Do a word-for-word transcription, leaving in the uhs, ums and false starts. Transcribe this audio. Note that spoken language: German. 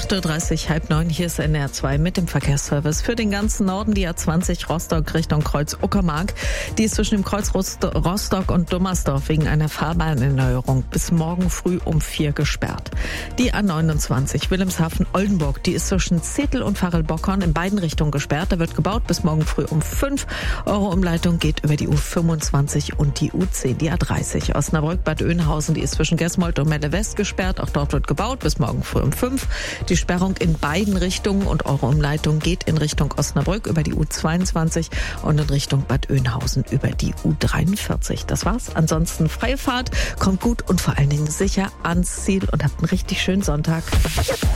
acht Uhr dreißig, halb neun, hier ist N R zwei mit dem Verkehrsservice. Für den ganzen Norden die A zwanzig Rostock Richtung Kreuz Uckermark. Die ist zwischen dem Kreuz Rostock und Dummersdorf wegen einer Fahrbahnerneuerung bis morgen früh um vier gesperrt. Die A neunundzwanzig Wilhelmshaven-Oldenburg, die ist zwischen Zetel und Varel-Bockhorn in beiden Richtungen gesperrt. Da wird gebaut bis morgen früh um fünf. Eure Umleitung geht über die U fünfundzwanzig und die U zehn. Die A dreißig Osnabrück-Bad Oeynhausen, die ist zwischen Gesmold und Melle West gesperrt. Auch dort wird gebaut bis morgen früh um fünf. Die Sperrung in beiden Richtungen und eure Umleitung geht in Richtung Osnabrück über die U zweiundzwanzig und in Richtung Bad Oeynhausen über die U dreiundvierzig. Das war's. Ansonsten freie Fahrt, kommt gut und vor allen Dingen sicher ans Ziel und habt einen richtig schönen Sonntag.